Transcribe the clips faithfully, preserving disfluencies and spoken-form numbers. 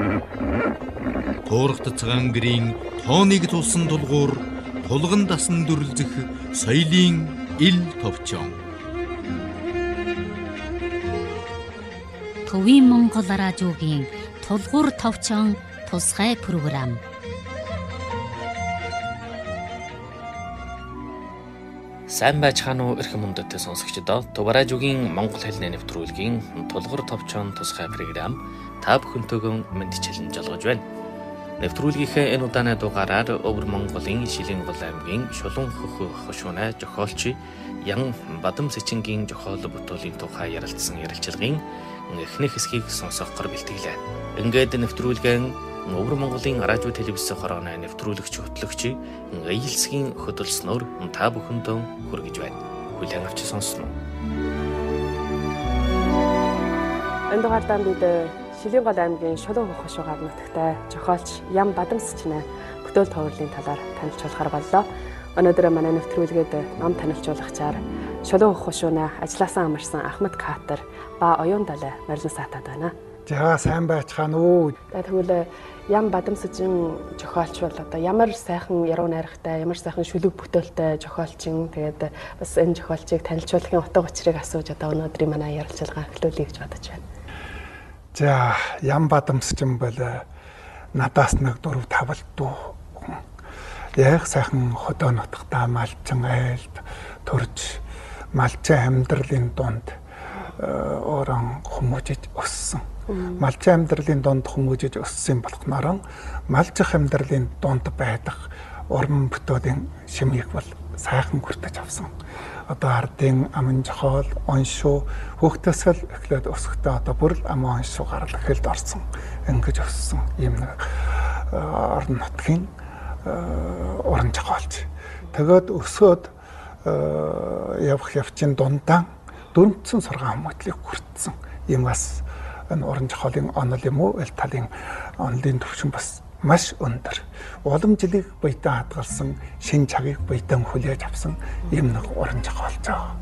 Туурхтцгаан гэрийн тооныг тулсан тулгуур тулган дасан дүрлзэх соёлын ил товчон. Төвийн Монгол радиогийн тулгуур товчон тусгай програм. Сайн байцгаана уу эрхэм хүндэттэй сонсогчдоо. Төв радиогийн Монгол хэлний нэвтрүүлгийн тулгуур товчон тусгай програм та бүхэнтэйгэн мэдчилэн жолгож байна. Нэвтрүүлгийнхээ энэ удааны дугаараар Өвөр Монголын Шилэнгол аймгийн Шулуун хөх хошууны зохиолч Ян Бадам Сэчингийн зохиол бүтээлийн тухай ярилцсан ярилцлагын эхний хэсгийг сонсохоор бэлтгэлээ. Ингээд нэвтрүүлгэн Өвөр Монголын радио телевиз хорооны нэвтрүүлэгч хөтлөгч Аялсгийн хөдөлснөөр та бүхэндээ хүргэж байна. Хүлээн авч сонсноо. Энэ дугаартаа бид Шилэнгол аймгийн Шулуун хөх хошуугаар нутагтай зохиолч Ян Бадам Сэчний бүтээл товрлын талаар танилцуулахар боллоо. Өнөөдөр манай нэвтрүүлгээд ном танилцуулгачаар Шулуун хөх хошууны ажилласаа амарсан Ахмад Катар ба оюун далай морилон саатаад байна. За сайн байцгаана уу. Тэгвэл Ян Бадам Сэчийн зохиолч бол одоо ямар сайхан яруу найрагтай, ямар сайхан шүлэг бүтээлтэй зохиолчин. Тэгээд бас энэ зохиолчийг танилцуулахын утга учирыг асууж одоо өнөөдрийн манай ярилцлага эхлүүлье гэж бодож байна. За Ян Бадам Сэчин бол надаас нэг дөрөв тавал дүү. Яг сайхан хотоо нутагтаа малчин айлд төрж малчин амьдралын дунд орон хүмүүжиж өссөн. Малчин амьдралын дунд хүмүүжиж өссөн болохноор малчих амьдралын дунд байдаг уран бүтээлийн шимийг бол сайхан хүртэж авсан. Одоо ардын аман жохол оншуу хүүхдээсэл эхлээд өсөхдөө одоо бүр ам оншуу гарал эхэлд орсон. Ингэж өссөн юм нэг орон нутгийн уран жохолч. Тэгээд өсөөд явах явчин дундаа дөрмцэн сургаан хүмүүдлийг хүртсэн. Ийм бас энэ уран жохолын онол юм уу? Эл талын онолын төвшин бас маш өндөр. Улам жилиг буйдаа хадгалсан шин цагийг буйдан хүлээж авсан юм нэг уран жохолч аа.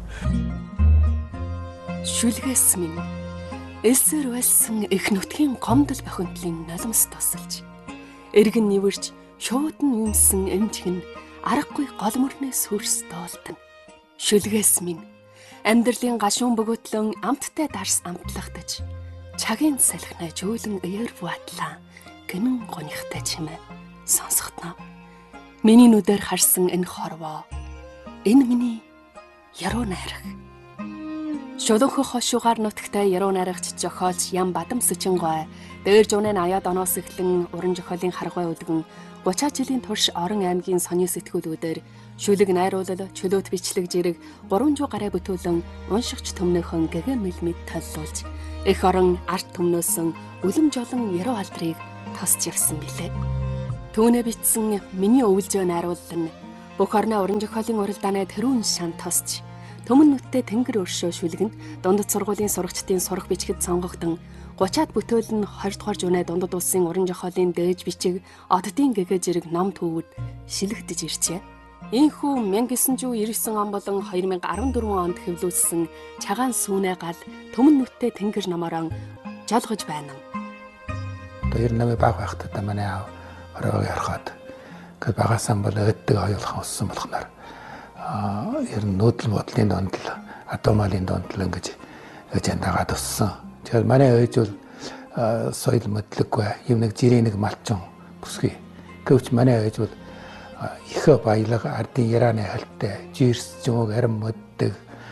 Шүлгээс минь элсээр байлсан их нутгийн гомдол бохиндлын нулимс тусалж эргэн нэвэрч шуудан юмсан эмчгэн аргагүй гол мөрнөөс хөрс доолтон. Шүлгээс минь амьдралын гашуун бөгөөтлөн амттай дарс амтлагтаж цагийн салхинаа жөөлөн аяар буутлаа гэнэн гонихтай чимээ сонсготноо. Миний нүдээр харсан энэ хорвоо энэ миний яруу найраг. Шулуун хөх хошуугаар нутагтай яруу найрагч зохиолч Ян Бадам Сэчин гой дээр жууны аяад оноос эхлэн уран зохиолын харгуй өдгөн гучаа жилийн турш орон аймгийн сони сэтгүүлүүдээр шүлэг найруулал, чөлөөт бичлэг зэрэг гурван зуун гаруй бүтээлэн уншигч төмнөөхөн гэгэ мэлмэд толлуулж эх орон арт төмнөөсөн үлэм жолон яруу алдрыг тосч явсан билээ. Түүнээ бичсэн миний өвөлжөө найруулал нь бүх орны уран зохиолын уралдааны тэрүүн шан тосч төмөн нүдтэй тэнгэр өршөө шүлгэн дундад сургуулийн сурагчдын сурах бичгэд сонгогдсон гучаад бүтээл нь хоёр дахь жууны дундад улсын уран зохиолын дээж бичиг оддын гэгэ зэрэг ном төвүүд шилэгдэж иржээ. Ийхүү мянга девятьсот девяносто девять он болон две тысячи четырнадцать онд хэвлүүлсэн цагаан сүүнэ гал төмөн нүдтэй тэнгэр номорон жолгож байна. Одоо ер нь баг байхдаа манай аав оройг ярахад гээд багасаа бол өддөг хоёулхан өссөн болохоор аа ер нь нүүдэл бодлын донд л атомалын донд л ингэж гэж андагаад өссөн. Тэгэхээр манай ээж бол соёл мэдлэггүй юм нэг жирийн нэг малчин бүсгүй. Гэвч манай ээж бол их баялаг ардын ярааны хальттай жирс жимөг харин моддаг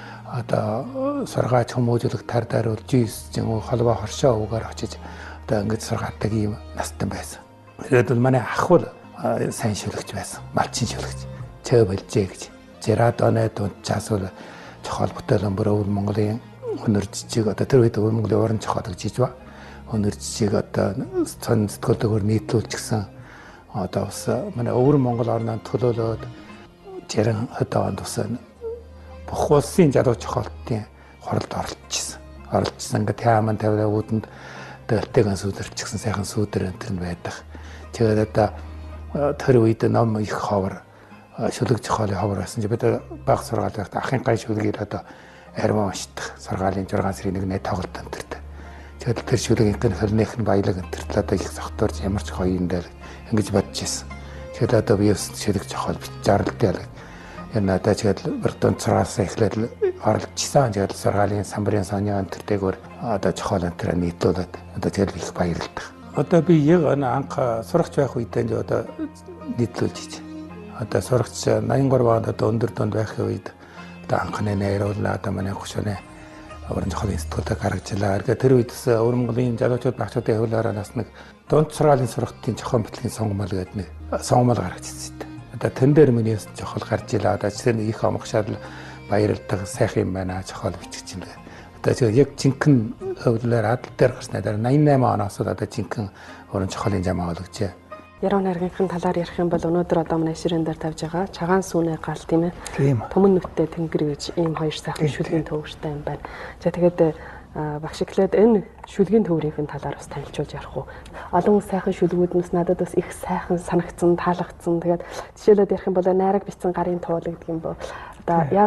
одоо сургаач хүмүүжүүлэх тар даруул жирс жимөг холбоо хоршоо угаар очиж одоо ингэж сургаадаг юм настан байсан. Тэгээд бол манай ах бол сайн шүлэгч байсан. Малчин шүлэгч. Чөө болжээ гэж. Жирад оноо дунчаас бол зохиол бүтээлэн бүр Өвөр Монголын өнөр жижиг одоо тэр үед Өвөр Монголын уран зохиол жижиг ба өнөр жижиг одоо цон сэтгэлдөгөр нийтлүүлчихсэн одоо бас манай Өвөр Монгол орнод төлөөлөөд жирэн одоо онд бас бүх улсын залуу зохиолтын хоролд оролцсон. Оролцсон ингээд тааман тавилаа үүдэнд дэлтэйгэн сүдэрчсэн сайхан сүдэр энэ төр байдаг. Тэгээд одоо тэр үед ном их ховор шүлэг зохиолын ховор байсан. Бид баг сургаалт ахын гай шүлгийг одоо арим уншдаг. Сургаалын зургаан сэрийн нэгнээ тоглолт энэ төртэй. тэгэл тэр шүлэг энэ хөрнийх нь баялаг энэ одоо их согтуурч ямар ч гоё юм дээр ингэж бодож ирсэн. Тэгэхээр одоо би бас шүлэг жохол зарлалтай яг энэ надад тэгэл бэртэн цараас эхлээд оролцсон. Тэгэл сургаалын самбарын соёны өнтөртэйгээр одоо жохол өнтөр нийтлүүлээд одоо тэгэл их баярлалтай. Одоо би яг анх сурагч байх үедээ одоо нийтлүүлж ийж. Одоо сурагч найман гурав онд одоо өндөр дунд байхын үед одоо анхны найруулна одоо манай хөшөөнэ орон зохиолын институтыг гаргачлаа. Тэгээд тэр үедээс Өвөрмөнголын залуучууд багчуудын хөвлөөрөө нас нэг дунд сургаалын сургалтын зохион бүтлгийн сонгомол гэдэг нэг сонгомол гаргачихсан. Одоо тэн дээр миний зохиол гарч илаа. Одоо тэр их омгшаал баярлдаг сайхан юм байна зохиол бичих чинь. Одоо тэр яг жинхэнэ хөвлөөр адал дээр гарснаа дараа найман найман оноос одоо жинхэнэ орон зохиолын жамаа болгожээ. Яруу найргийнхын талаар ярих юм бол өнөөдөр одоо манай ширээн дээр тавьж байгаа чагаан сүүнэ гал тийм ээ. Тийм. Түмэн нүттэй тэнгэр гэж ийм хоёр сайхан шүлгийн төвөртэй юм байна. За тэгээд багш эхлээд энэ шүлгийн төврийн талаар бас танилцуулж ярих уу. Олон сайхан шүлгүүднээс надад бас их сайхан санагдсан, таалагдсан. Тэгээд жишээлбэл ярих юм бол найраг бицэн гарын туул гэдэг юм бол одоо яг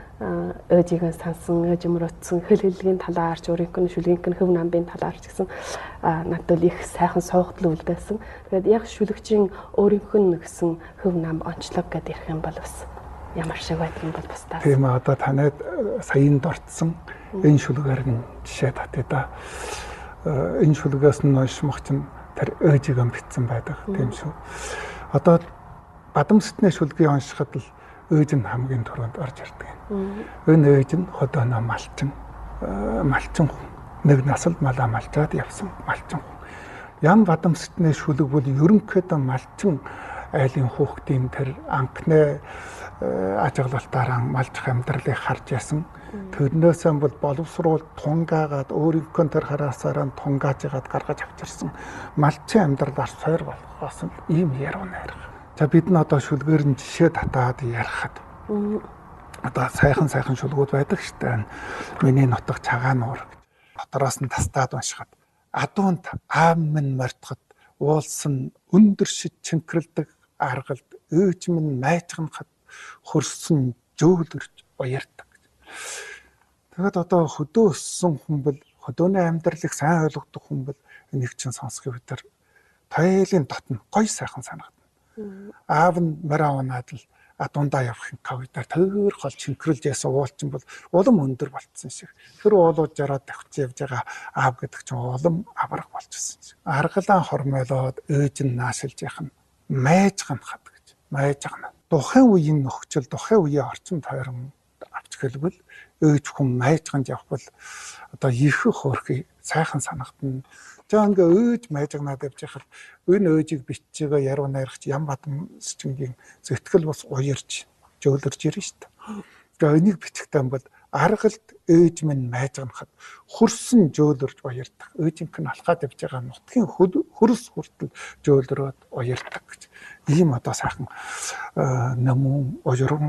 өөжигээ сансан, өөжмөрөцсөн хэл хэллэгийн талаарч, өөрийнх нь шүлгийнх нь хөв намбын талаарч гэсэн надад их сайхан суугдал үлдээсэн. Тэгээд яг шүлэгчийн өөрийнх нь гэсэн хөв нам онцлог гэдээ ярих юм бол бас ямар шиг байдаг юм бол бас таа. Тийм ээ, одоо танад саяын дорцсон энэ шүлгээр нь жишээ татъя да. Энэ шүлгээс нь уншмах чинь тэр өөжигээ битсэн байдаг тийм шүү. Одоо бадамсэтний шүлгийг уншихад л өөж нь хамгийн түрүүнд орж ирдэг. Энэ өөж нь ходооно малчин малчин хүн. Нэг насалд малаа малчаад явсан малчин хүн. Ян бадамсэтний шүлэг бол ерөнхийдөө малчин айлын хүүхдийн тэр анхны ажиглалтаараа малчих амьдралыг харж ясан. Тэрнээсээ бол боловсруул тунгаагаад өөрийнхөө тэр хараасаараа тунгаажгаад гаргаж авчирсан. Малчин амьдралаар сойр болохоос нь ийм яруу найрах. За бид нь одоо шүлгээр нь жишээ татаад ярихад одоо сайхан сайхан шүлгүүд байдаг штэ. Миний нутаг цагаан нуур гэж. Дотороос нь тастаад уншихад адуунд аав минь мартахад уулсан өндөр шид чинкрэлдэг аргалд өөж минь майжганахад хөрсөн жөөлөрч уярдаг. Тэгэд одоо хөдөө өссөн хүн бол хөдөөний амьдралыг сайн ойлгодог хүн бол энийг чинь сонсох үедэр тойлын дотн гой сайхан санагдана. Аав нь мараа унаад л адуундаа явах кавитар төр гол чинкрэлж ясан уулчин бол улам өндөр болцсон шиг. Тэр уулууд жараад давхиж явж байгаа аав гэдэг чинь улам авраг болчихсон шиг. Аргалаан хормоолоод өөж нь наашилж яхах нь майжганахад гэж. Майжгана. Тухайн үеийн нөхцөл, тухайн үеийн орчин тойрон авч хэлбэл өөж хүн майжганж явах бол одоо их хөөрхий сайхан санагдана. За ингээ өөж майжгнаад явж байхад энэ өөжийг бичиж байгаа яруу найрагч ям бадам счингийн зэтгэл бас уярж жөөлөрж ирнэ шүү дээ. Тэгээ энийг бичихтэй бол аргалд өөж минь майжганахад хөрсөн жөөлөрж уярдаг. Өөжийнх нь алхаад явж байгаа нутгийн хөрс хүртэл жөөлрөөд уярдаг гэж. Ийм одоо сайхан нэмүн ожирон